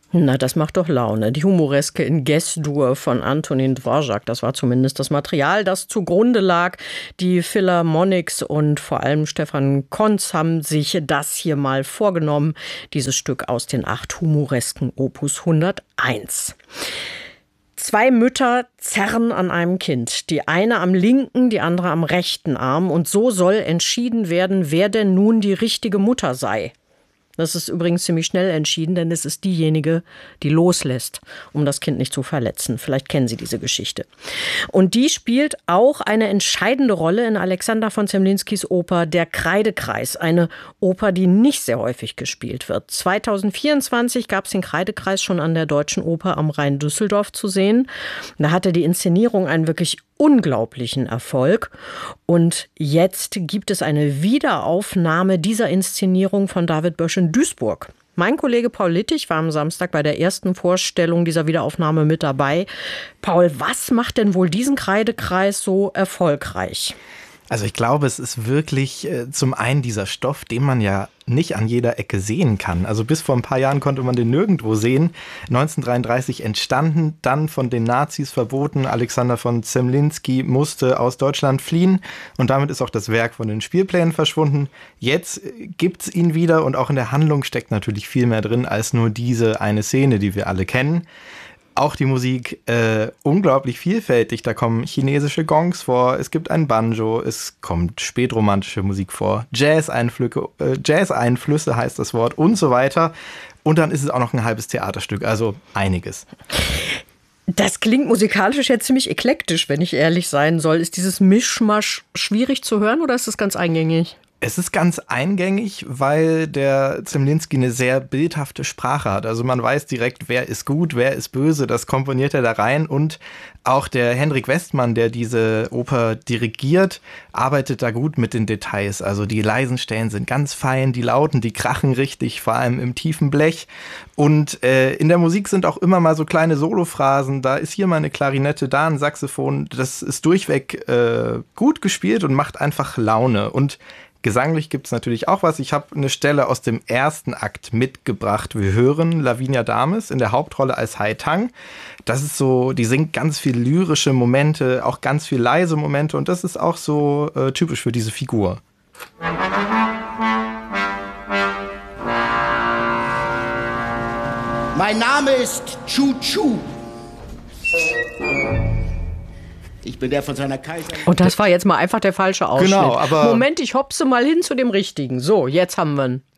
Na, das macht doch Laune. Die Humoreske in G-Dur von Antonin Dvorak, das war zumindest das Material, das zugrunde lag. Die Philharmonics und vor allem Stefan Konz haben sich das hier mal vorgenommen, dieses Stück aus den 8 humoresken Opus 101. 2 Mütter zerren an einem Kind. Die eine am linken, die andere am rechten Arm. Und so soll entschieden werden, wer denn nun die richtige Mutter sei. Das ist übrigens ziemlich schnell entschieden, denn es ist diejenige, die loslässt, um das Kind nicht zu verletzen. Vielleicht kennen Sie diese Geschichte. Und die spielt auch eine entscheidende Rolle in Alexander von Zemlinskis Oper Der Kreidekreis. Eine Oper, die nicht sehr häufig gespielt wird. 2024 gab es den Kreidekreis schon an der Deutschen Oper am Rhein Düsseldorf zu sehen. Da hatte die Inszenierung einen wirklich unglaublichen Erfolg. Und jetzt gibt es eine Wiederaufnahme dieser Inszenierung von David Bösch in Duisburg. Mein Kollege Paul Littich war am Samstag bei der ersten Vorstellung dieser Wiederaufnahme mit dabei. Paul, was macht denn wohl diesen Kreidekreis so erfolgreich? Also ich glaube, es ist wirklich zum einen dieser Stoff, den man ja nicht an jeder Ecke sehen kann. Also bis vor ein paar Jahren konnte man den nirgendwo sehen. 1933 entstanden, dann von den Nazis verboten. Alexander von Zemlinsky musste aus Deutschland fliehen und damit ist auch das Werk von den Spielplänen verschwunden. Jetzt gibt's ihn wieder und auch in der Handlung steckt natürlich viel mehr drin als nur diese eine Szene, die wir alle kennen. Auch die Musik unglaublich vielfältig. Da kommen chinesische Gongs vor, es gibt ein Banjo, es kommt spätromantische Musik vor, Jazz-Einflüsse heißt das Wort und so weiter. Und dann ist es auch noch ein halbes Theaterstück, also einiges. Das klingt musikalisch ja ziemlich eklektisch, wenn ich ehrlich sein soll. Ist dieses Mischmasch schwierig zu hören oder ist es ganz eingängig? Es ist ganz eingängig, weil der Zemlinsky eine sehr bildhafte Sprache hat. Also man weiß direkt, wer ist gut, wer ist böse, das komponiert er da rein. Und auch der Henrik Westmann, der diese Oper dirigiert, arbeitet da gut mit den Details. Also die leisen Stellen sind ganz fein, die lauten, die krachen richtig, vor allem im tiefen Blech. Und in der Musik sind auch immer mal so kleine Solophrasen. Da ist hier mal eine Klarinette, da ein Saxophon. Das ist durchweg gut gespielt und macht einfach Laune. Und gesanglich gibt es natürlich auch was. Ich habe eine Stelle aus dem ersten Akt mitgebracht. Wir hören Lavinia Dames in der Hauptrolle als Hai Tang. Das ist so, die singt ganz viel lyrische Momente, auch ganz viel leise Momente und das ist auch so typisch für diese Figur. Mein Name ist Chu Chu. Ich bin der von seiner Kaiserin. Und das war jetzt mal einfach der falsche Ausschnitt. Genau, aber Moment, ich hopse mal hin zu dem Richtigen. So, jetzt haben wir ihn.